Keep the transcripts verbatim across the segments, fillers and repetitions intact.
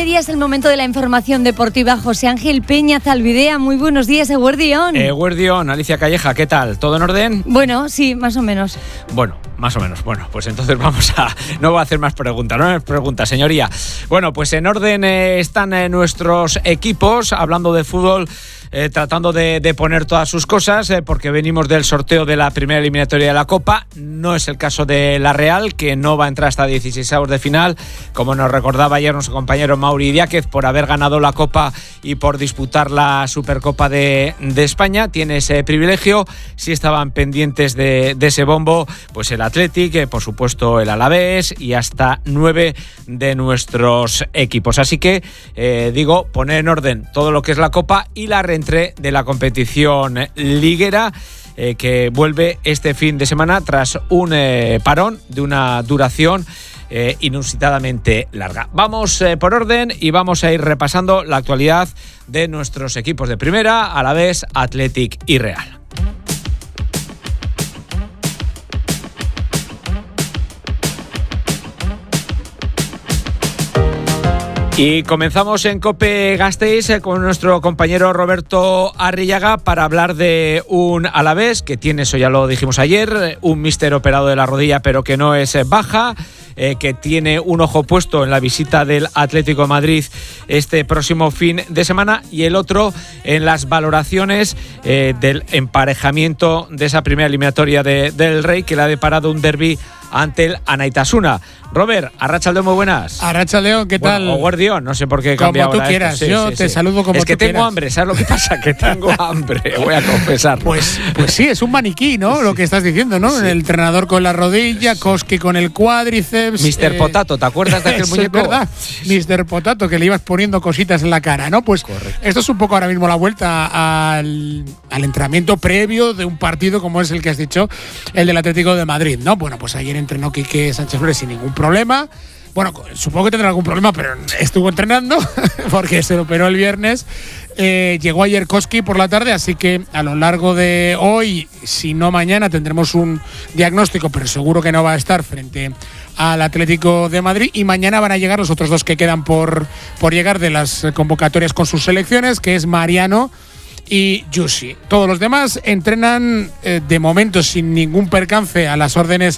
media es el momento de la información deportiva. José Ángel Peña Zalbidea, muy buenos días, Eguerdión. Eguerdión, Alicia Calleja, ¿qué tal? ¿Todo en orden? Bueno, sí, más o menos. Bueno, más o menos. Bueno, pues entonces vamos a... No voy a hacer más preguntas, no más preguntas, señoría. Bueno, pues en orden eh, están eh, nuestros equipos, hablando de fútbol, eh, tratando de, de poner todas sus cosas, eh, porque venimos del sorteo de la primera eliminatoria de la Copa. No es el caso de la Real, que no va a entrar hasta dieciseisavos de final, como nos recordaba ayer nuestro compañero Mauri Diáquez, por haber ganado la Copa y por disputar la Supercopa de, de España. Tiene ese privilegio. Si estaban pendientes de, de ese bombo, pues el Athletic, eh, por supuesto el Alavés y hasta nueve de nuestros equipos. Así que, eh, digo, poner en orden todo lo que es la Copa y la reentré de la competición liguera, eh, que vuelve este fin de semana tras un eh, parón de una duración eh, inusitadamente larga. Vamos eh, por orden y vamos a ir repasando la actualidad de nuestros equipos de primera, Alavés, Athletic y Real. Y comenzamos en COPE Gasteiz con nuestro compañero Roberto Arrillaga para hablar de un Alavés que tiene, eso ya lo dijimos ayer, un míster operado de la rodilla pero que no es baja, eh, que tiene un ojo puesto en la visita del Atlético de Madrid este próximo fin de semana y el otro en las valoraciones eh, del emparejamiento de esa primera eliminatoria de, del Rey, que le ha deparado un derbi ante el Anaitasuna. Robert, arrachaldeo, muy buenas. Arrachaldeo, ¿qué tal? Bueno, o Guardión, no sé por qué he cambiado. Como tú quieras, sí, yo sí, te sí. saludo como tú quieras. Es que tengo quieras. hambre, ¿sabes lo que pasa? Que tengo hambre, voy a confesarlo. Pues, pues sí, es un maniquí, ¿no? Sí. Lo que estás diciendo, ¿no? Sí. El entrenador con la rodilla, Koski con el cuádriceps. mister Eh, Potato, ¿te acuerdas de aquel eso muñeco? Es verdad, sí. mister Potato, que le ibas poniendo cositas en la cara, ¿no? Pues correcto. Esto es un poco ahora mismo la vuelta al, al entrenamiento previo de un partido como es el que has dicho, el del Atlético de Madrid, ¿no? Bueno, pues ayer entrenó Quique Sánchez Flores sin ningún problema. Bueno, supongo que tendrá algún problema, pero estuvo entrenando porque se lo operó el viernes. Eh, llegó ayer Koski por la tarde, así que a lo largo de hoy, si no mañana, tendremos un diagnóstico, pero seguro que no va a estar frente al Atlético de Madrid. Y mañana van a llegar los otros dos que quedan por, por llegar de las convocatorias con sus selecciones, que es Mariano y Yusi. Todos los demás entrenan eh, de momento sin ningún percance a las órdenes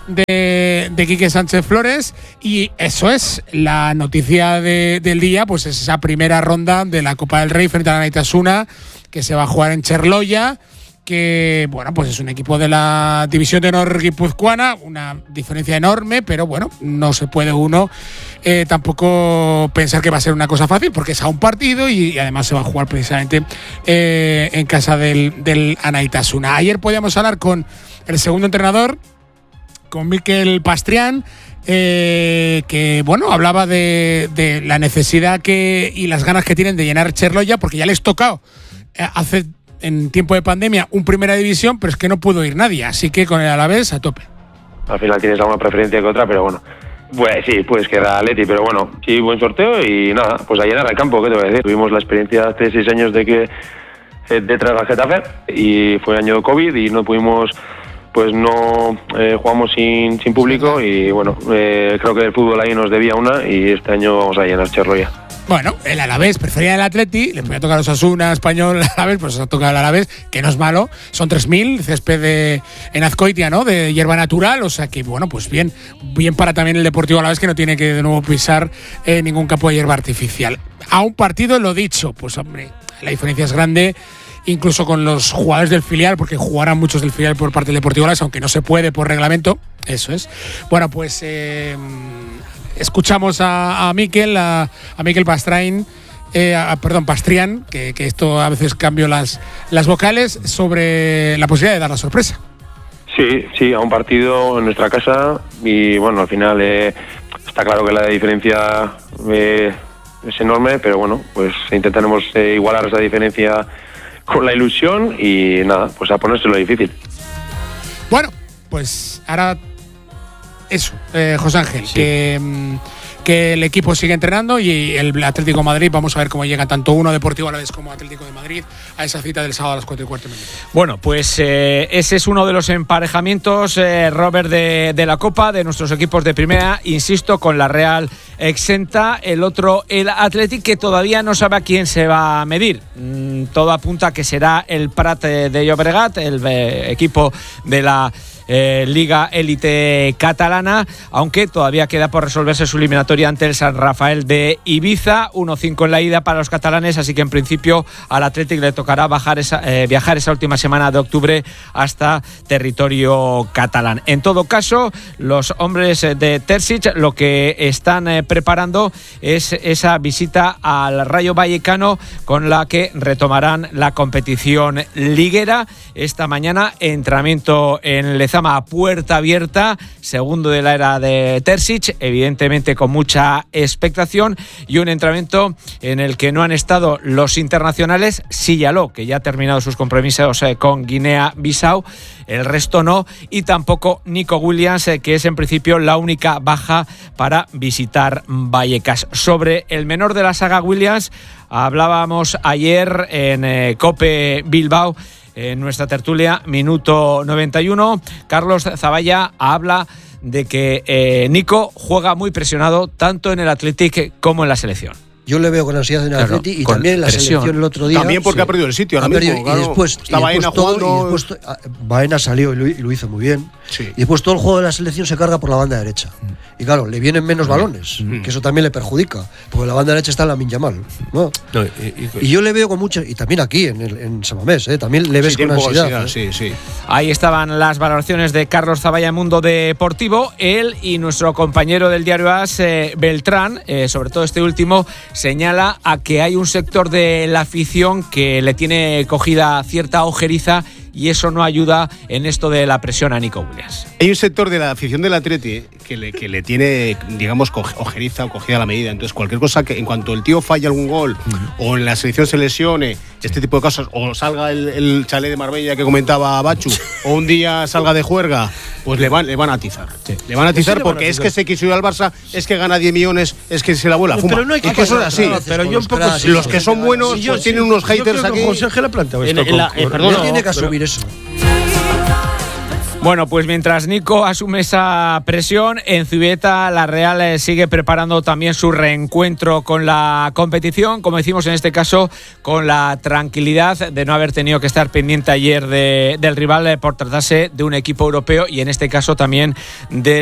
de, de Quique Sánchez Flores, y eso es la noticia de, del día, pues es esa primera ronda de la Copa del Rey frente a la Anaitasuna, que se va a jugar en Cherloya, que bueno, pues es un equipo de la división de honor guipuzcoana, una diferencia enorme, pero bueno, no se puede uno eh, tampoco pensar que va a ser una cosa fácil, porque es a un partido y, y además se va a jugar precisamente eh, en casa del, del Anaitasuna. Ayer podíamos hablar con el segundo entrenador, con Mikel Pastrián, eh, que bueno, hablaba de, de la necesidad que y las ganas que tienen de llenar Cherloya, porque ya les tocó eh, hace en tiempo de pandemia un primera división, pero es que no pudo ir nadie, así que con el Alavés a tope. Al final tienes alguna preferencia que otra, pero bueno, pues sí, pues queda Atleti, pero bueno, sí, buen sorteo y nada, pues a llenar el campo, ¿qué te voy a decir? Tuvimos la experiencia hace seis años de que eh, detrás del Getafe y fue año de COVID y no pudimos, pues no eh, jugamos sin, sin público y bueno, eh, creo que el fútbol ahí nos debía una y este año vamos a llenar Cherloya. Bueno, el Alavés prefería el Atleti, le podía tocar a Osasuna, Español, Alavés, pues se ha tocado el Alavés, que no es malo, son tres mil, césped de, en Azcoitia, ¿no?, de hierba natural, o sea que, bueno, pues bien, bien para también el Deportivo Alavés, que no tiene que de nuevo pisar eh, ningún campo de hierba artificial. A un partido, lo dicho, pues hombre, la diferencia es grande, incluso con los jugadores del filial, porque jugarán muchos del filial por parte del Deportivo Alavés, aunque no se puede por reglamento, eso es. Bueno, pues eh, escuchamos a, a Mikel, a, a Mikel Pastrain, eh, a, perdón, Pastrián, que, que esto a veces cambio las, las vocales, sobre la posibilidad de dar la sorpresa. Sí, sí, a un partido en nuestra casa y bueno, al final eh, está claro que la diferencia eh, es enorme, pero bueno, pues intentaremos eh, igualar esa diferencia con la ilusión y nada, pues a ponérselo difícil. Bueno, pues ahora eso, eh, José Ángel, sí. que, que el equipo sigue entrenando y el Atlético de Madrid, vamos a ver cómo llega tanto uno Deportivo Alavés como Atlético de Madrid a esa cita del sábado a las cuatro y cuarto de minuto. Bueno, pues eh, ese es uno de los emparejamientos, eh, Robert, de, de la Copa, de nuestros equipos de primera, insisto, con la Real exenta, el otro el Athletic, que todavía no sabe a quién se va a medir. Mm, todo apunta a que será el Prat de Llobregat, el eh, equipo de la Eh, Liga Élite catalana, aunque todavía queda por resolverse su eliminatoria ante el San Rafael de Ibiza, uno cinco en la ida para los catalanes, así que en principio al Athletic le tocará bajar esa, eh, viajar esa última semana de octubre hasta territorio catalán. En todo caso, los hombres de Terzic lo que están eh, preparando es esa visita al Rayo Vallecano, con la que retomarán la competición liguera. Esta mañana, entrenamiento en Lezama a puerta abierta, segundo de la era de Terzic, evidentemente con mucha expectación, y un entrenamiento en el que no han estado los internacionales. Sillalo, que ya ha terminado sus compromisos eh, con Guinea-Bissau, el resto no, y tampoco Nico Williams, eh, que es en principio la única baja para visitar Vallecas. Sobre el menor de la saga Williams, hablábamos ayer en eh, COPE Bilbao, en nuestra tertulia, minuto noventa y uno. Carlos Zavalla habla de que eh, Nico juega muy presionado tanto en el Athletic como en la selección. Yo le veo con ansiedad en el Claro, Atleti y con también en la presión. selección el otro día. También porque sí. ha perdido el sitio ahora Ha perdido, mismo, y claro. después, Está y Baena después todo, jugando. y después, ah, Baena salió y lo, y lo hizo muy bien. Sí. Y después todo el juego de la selección se carga por la banda derecha. Y claro, le vienen menos balones, Mm. que eso también le perjudica, porque la banda derecha está en la Yamal, ¿no? No, y, y- Y yo le veo con mucho, y también aquí en, el, en Samamés, ¿eh? También le ves sí, con tiene un poco de ansiedad. ansiedad, ¿eh? sí, sí. Ahí estaban las valoraciones de Carlos Zavalla en Mundo Deportivo. Él y nuestro compañero del diario A S, eh, Beltrán, eh, sobre todo este último, señala a que hay un sector de la afición que le tiene cogida cierta ojeriza, y eso no ayuda en esto de la presión a Nico Williams. Hay un sector de la afición del Atleti que le, que le tiene, digamos, co- ojeriza o cogida a la medida. Entonces, cualquier cosa que en cuanto el tío falle algún gol uh-huh. o en la selección se lesione, este tipo de cosas, o salga el, el chalet de Marbella que comentaba Bachu, o un día salga de juerga, pues le van, le van a atizar. Sí. Le van a atizar sí, porque es que se quiso ir al Barça, es que gana diez millones, es que se la vuela. Fuma. Pero no hay que y que eso es así. Claro, pero yo un poco los, los que son buenos sí, yo, pues sí, tienen unos haters aquí. José Ángel ha planteado esto. En, en la, eh, perdón, no, tiene que asumir pero, eso. Bueno, pues mientras Nico asume esa presión, en Zubieta la Real sigue preparando también su reencuentro con la competición, como decimos en este caso, con la tranquilidad de no haber tenido que estar pendiente ayer de, del rival por tratarse de un equipo europeo, y en este caso también de